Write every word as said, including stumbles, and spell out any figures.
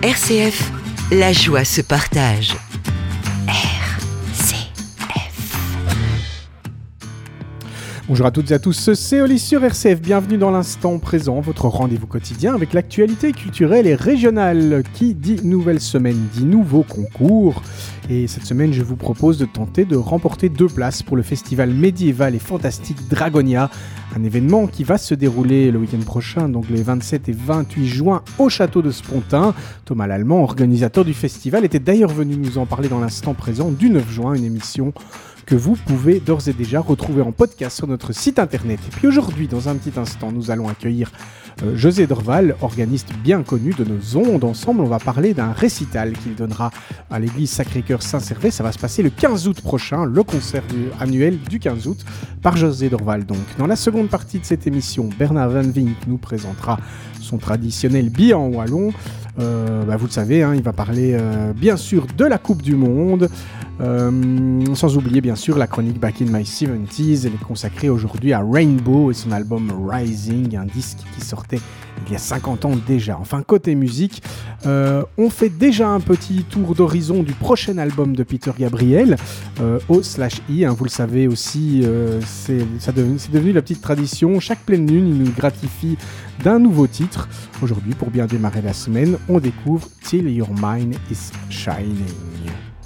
R C F, la joie se partage. Bonjour à toutes et à tous, c'est Oli sur R C F, bienvenue dans l'instant présent, votre rendez-vous quotidien avec l'actualité culturelle et régionale. Qui dit nouvelle semaine dit nouveau concours. Et cette semaine, je vous propose de tenter de remporter deux places pour le festival médiéval et fantastique Dragonia, un événement qui va se dérouler le week-end prochain, donc les vingt-sept et vingt-huit juin, au château de Spontin. Thomas Lallemand, organisateur du festival, était d'ailleurs venu nous en parler dans l'instant présent du neuf juin, une émission que vous pouvez d'ores et déjà retrouver en podcast sur notre site internet. Et puis aujourd'hui, dans un petit instant, nous allons accueillir euh, José Dorval, organiste bien connu de nos ondes. Ensemble, on va parler d'un récital qu'il donnera à l'église Sacré-Cœur Saint-Servais. Ça va se passer le quinze août prochain, le concert du, annuel du quinze août, par José Dorval. Donc, dans la seconde partie de cette émission, Bernard Van Vink nous présentera son traditionnel bilan wallon. Euh, bah vous le savez, hein, il va parler euh, bien sûr de la Coupe du Monde, euh, sans oublier bien sûr la chronique Back in My seventies. Elle est consacrée aujourd'hui à Rainbow et son album Rising, un disque qui sortait il y a cinquante ans déjà. Enfin, côté musique, euh, on fait déjà un petit tour d'horizon du prochain album de Peter Gabriel, euh, O slash I, hein, vous le savez aussi, euh, c'est, ça devenu, c'est devenu la petite tradition. Chaque pleine lune, il nous gratifie d'un nouveau titre. Aujourd'hui, pour bien démarrer la semaine, on découvre Till Your Mind is Shining.